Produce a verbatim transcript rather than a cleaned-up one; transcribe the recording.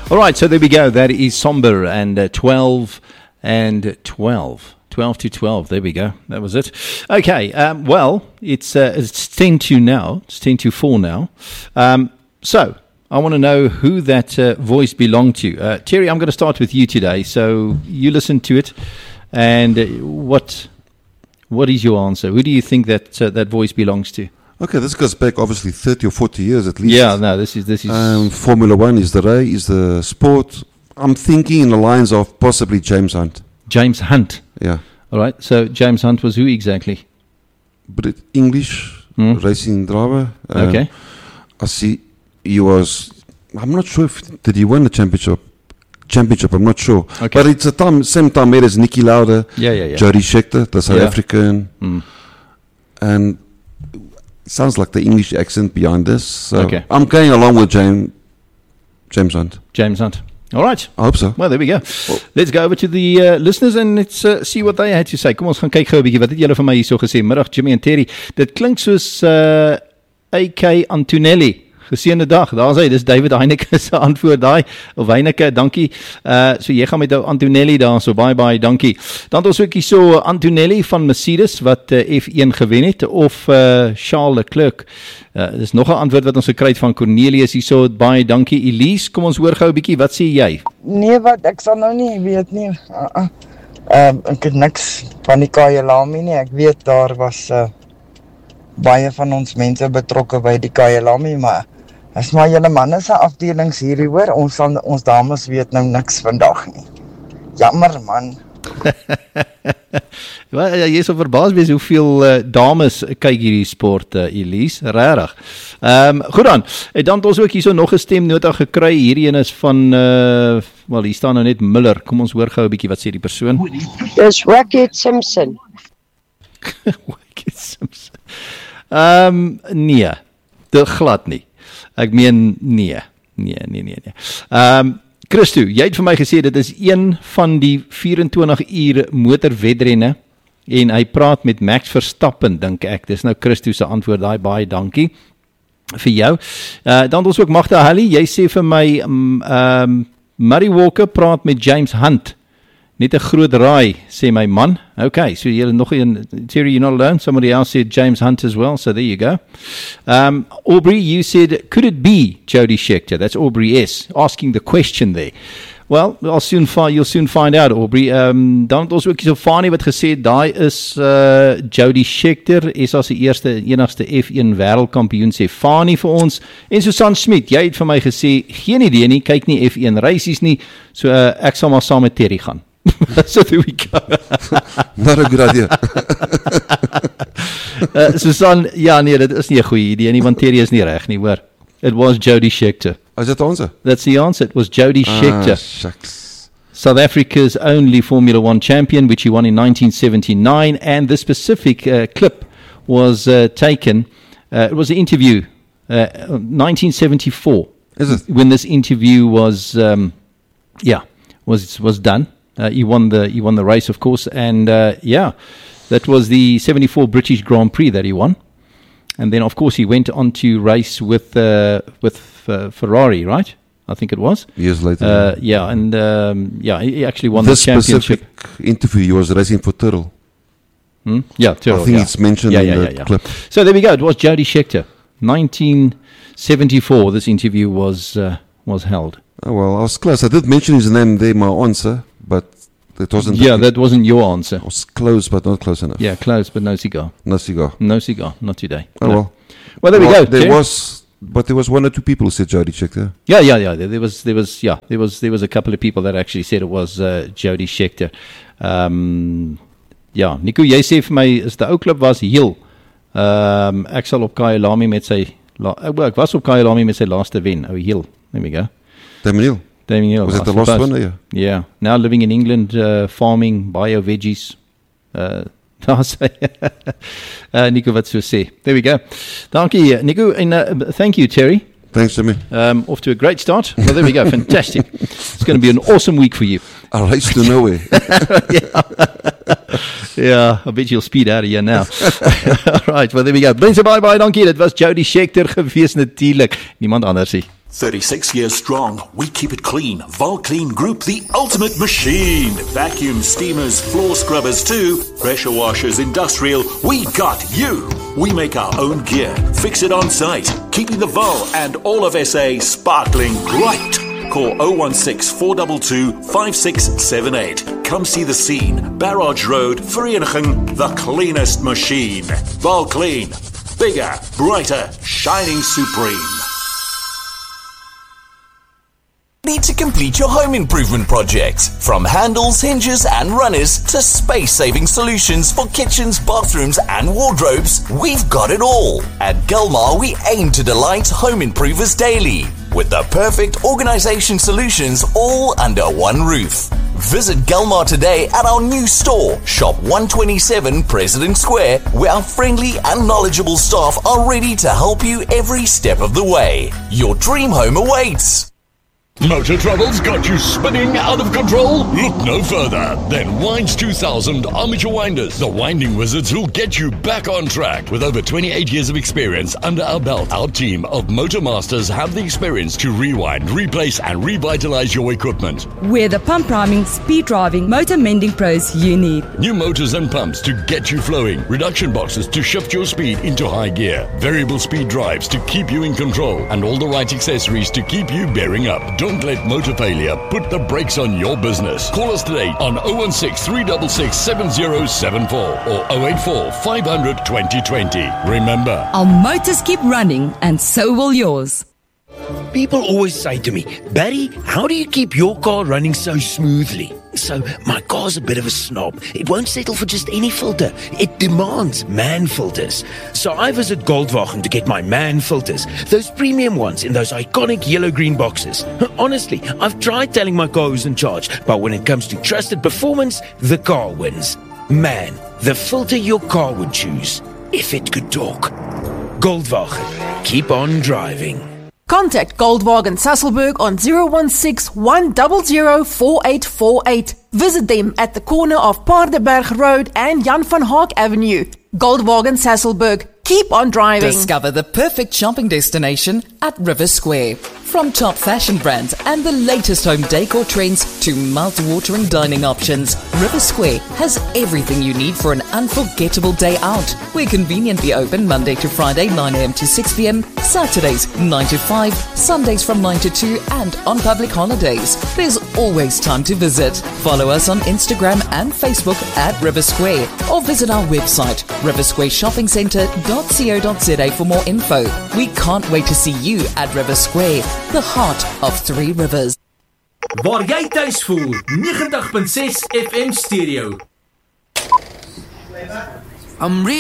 All right, so there we go. That is Somber and uh, twelve and twelve. twelve to twelve, there we go. That was it. Okay, um, well, it's uh, it's ten to now. It's ten to four now. Um, so, I want to know who that uh, voice belonged to. Uh, Terry, I'm going to start with you today. So, you listen to it, and uh, what what is your answer? Who do you think that uh, that voice belongs to? Okay, this goes back obviously thirty or forty years at least. Yeah, no, this is... this is. Um, Formula One is the ray, is the sport. I'm thinking in the lines of possibly James Hunt. James Hunt. Yeah. All right, so James Hunt was who exactly? Brit English Hmm. racing driver. Um, Okay. I see he was, I'm not sure if, did he win the championship? Championship, I'm not sure. Okay. But it's the time, same time made as Nicky Lauda, Yeah, yeah, yeah. Jody Scheckter, the South Yeah. African. Mm. And it sounds like the English accent behind this. So Okay. I'm going along with James, James Hunt. James Hunt. All right. I hope so. Well, there we go. Let's go over to the uh, listeners and let's uh, see what they had to say. Kom ons gaan kyk gou 'n bietjie wat het julle vir my hierso gesê. Middag Jimmy en Terry. Dit klink soos uh, A K Antonelli. Geseënde dag. Daar's hy. Dis David Heineke se antwoord daai. Of Heineke, dankie. Uh so jy gaan met Antonelli daar so baie baie dankie. Dan het ons ook hierso Antonelli van Mercedes wat uh, F een gewen het of uh, Charles Leclerc. Uh, dis nog 'n antwoord wat ons gekry het van Cornelius hierso. Baie dankie Elise. Kom ons hoor gou 'n bietjie. Wat sê jy? Nee, wat ek sal nou nie weet nie. Uh, uh. Uh, ek het niks van die Kyalami nie. Ek weet daar was uh, baie van ons mense betrokke by die Kyalami, maar as maar julle manne se afdelings hierdie hoor, ons sal, ons dames weet nou niks vandag nie. Jammer man. Well, jy is so verbaas wees hoeveel uh, dames kyk hierdie sport, uh, Elise, regtig. Ehm um, goed dan. En dan het ons ook hierso nog 'n stemnota gekry. Hierdie een is van uh wel, hier staan nou net Miller. Kom ons hoor gou 'n bietjie wat sê die persoon. Dis Rocket Simpson. Rocket Simpson. Ehm um, nee. Dit glad nie. Ek meen nee. Nee, nee, nee, nee. Ehm um, Christo, jy het vir my gesê dit is een van die vyf-en-twintig uur motorwedrenne en hy praat met Max Verstappen, dink ek. Dis nou Christo se antwoord daai, baie dankie vir jou. Uh, dan het ons ook Magda Hallie, jy sê vir my um, um, Murray Walker praat met James Hunt. Net 'n groot raai, sê my man. Okay, so jy nog een, Terry, you're not alone. Somebody else said James Hunt as well, so there you go. Um, Aubrey, you said, could it be Jody Scheckter? That's Aubrey S. asking the question there. Well, I'll soon find, you'll soon find out, Aubrey. Um, dan het ons ook so Fani wat gesê, daai is uh, Jody Scheckter, is as die eerste, enigste F een wêreldkampioen, sê Fani vir ons. En Susan Smit, jy het vir my gesê, geen idee nie, kyk nie F een reisies nie, so uh, ek sal maar saam met Terry gaan. So there we go. Not a good idea. uh, Susan, ja nee, dit is nie 'n goeie idee nie, want Terry is nie reg nie, hoor. It was Jody Scheckter. Is that the answer? That's the answer. It was Jody Scheckter. Ah, shucks. South Africa's only Formula One champion, which he won in nineteen seventy-nine, and the specific uh, clip was uh, taken, uh, it was an interview, uh, nineteen seventy-four. Is it? When this interview was, um, yeah, was was done. Uh, he won the he won the race, of course, and uh, yeah, that was the seventy-four British Grand Prix that he won, and then of course he went on to race with uh, with uh, Ferrari, right? I think it was Years later. Uh, yeah, and um, yeah, he actually won this the championship. specific interview, he was racing for Tyrrell. Hmm? Yeah, Tyrrell, I think yeah. it's mentioned yeah, in yeah, the yeah, yeah. clip. So there we go. It was Jody Scheckter, nineteen seventy-four. This interview was uh, was held. Oh, well, I was close. I did mention his name there, my answer, but it wasn't. Yeah, that wasn't your answer. I was close, but not close enough. Yeah, close, but no cigar. No cigar. No cigar, not today. Oh, No. well. Well, there we Well, go. There Terry. was, but there was one or two people who said Jody Scheckter. Yeah, yeah, yeah. There, there was, there was, yeah, there was, there was a couple of people that actually said it was uh, Jody Scheckter. Um, ja, Nico, jy sê vir my, is die ou klub was heel. Um, ek sal op Kyalami met sy, la, ek was op Kyalami met sy laaste wen, ou heel. There we go. Damien Hill. Damien Hill. Was it I the last suppose. one? Yeah. Yeah. Now living in England, uh, farming, bio veggies. Uh, daar sê uh, Nico wat so sê. There we go. Dankie Nico and uh, thank you Terry. Thanks, Jimmy. Um, off to a great start. Well, there we go. Fantastic. It's going to be an awesome week for you. I race to nowhere. yeah. yeah, I bet you'll speed out of here now. All right, well, there we go. Mense, bye bye, dankie. Dit was Jody Scheckter gewees natuurlik. Niemand anders nie. thirty-six years strong, we keep it clean. Volclean Group, the ultimate machine. Vacuum, steamers, floor scrubbers too. Pressure washers, industrial, we got you. We make our own gear, fix it on site, keeping the Vol and all of S A sparkling bright. Call oh one six, four two two, five six seven eight. Come see the scene. Barrage Road, Vereniging, the cleanest machine. Volclean. Bigger, brighter, shining supreme. Need to complete your home improvement project? From handles, hinges and runners to space-saving solutions for kitchens, bathrooms and wardrobes, we've got it all. At Gilmar, we aim to delight home improvers daily with the perfect organization solutions all under one roof. Visit Gilmar today at our new store, Shop one twenty-seven President Square, where our friendly and knowledgeable staff are ready to help you every step of the way. Your dream home awaits. Motor troubles got you spinning out of control? Look no further than Winds two thousand Armature Winders, the winding wizards who'll get you back on track. With over twenty-eight years of experience under our belt, our team of motor masters have the experience to rewind, replace and revitalize your equipment. We're the pump priming, speed driving, motor mending pros you need. New motors and pumps to get you flowing, reduction boxes to shift your speed into high gear, variable speed drives to keep you in control, and all the right accessories to keep you bearing up. Don't let motor failure put the brakes on your business. Call us today on oh one six, three six six, seven oh seven four or oh eight four, five hundred, twenty twenty. Remember, Our motors keep running and so will yours. People always say to me, Barry, how do you keep your car running so smoothly? So, my car's a bit of a snob. It won't settle for just any filter. It demands MAN filters. So I visit Goldwagen to get my MAN filters. Those premium ones in those iconic yellow-green boxes. Honestly, I've tried telling my car who's in charge, but when it comes to trusted performance, the car wins. MAN, the filter your car would choose, if it could talk. Goldwagen, keep on driving. Contact Goldwagen Sasolburg on zero one six, one zero zero, four eight four eight. Visit them at the corner of Paardeberg Road and Jan van Haak Avenue. Goldwagen Sasolburg. Keep on driving. Discover the perfect shopping destination at River Square. From top fashion brands and the latest home decor trends to mouth-watering dining options, River Square has everything you need for an unforgettable day out. We're conveniently open Monday to Friday, nine a.m. to six p.m, Saturdays nine to five, Sundays from nine to two, and on public holidays. There's always time to visit. Follow us on Instagram and Facebook at River Square or visit our website, river square shopping centre dot co dot za for more info. We can't wait to see you at River Square, the heart of Three Rivers. Waar jy thuis voel, ninety point six F M stereo. I'm